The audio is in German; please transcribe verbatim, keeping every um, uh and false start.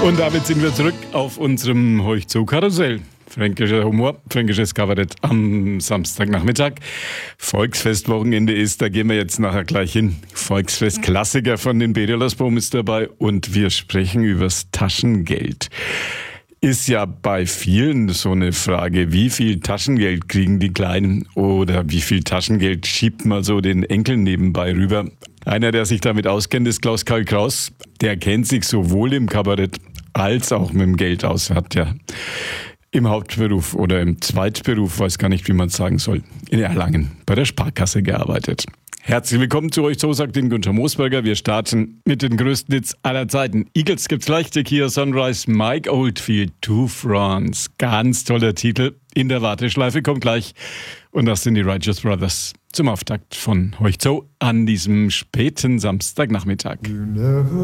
Und damit sind wir zurück auf unserem Hochzoo-Karussell. Fränkischer Humor, fränkisches Kabarett am Samstagnachmittag. Volksfestwochenende ist, da gehen wir jetzt nachher gleich hin. Volksfest-Klassiker von den Beriolasboom ist dabei und wir sprechen übers Taschengeld. Ist ja bei vielen so eine Frage, wie viel Taschengeld kriegen die Kleinen oder wie viel Taschengeld schiebt man so den Enkeln nebenbei rüber. Einer, der sich damit auskennt, ist Klaus-Karl Kraus. Der kennt sich sowohl im Kabarett als auch mit dem Geld aus. Hat ja im Hauptberuf oder im Zweitberuf, weiß gar nicht, wie man es sagen soll, in Erlangen bei der Sparkasse gearbeitet. Herzlich willkommen zu euch, so sagt den Günther Moosberger. Wir starten mit den größten Hits aller Zeiten. Eagles gibt's gleich, der Kia Sunrise, Mike Oldfield, To France. Ganz toller Titel. In der Warteschleife kommt gleich. Und das sind die Righteous Brothers zum Auftakt von Hochzoo an diesem späten Samstagnachmittag. You never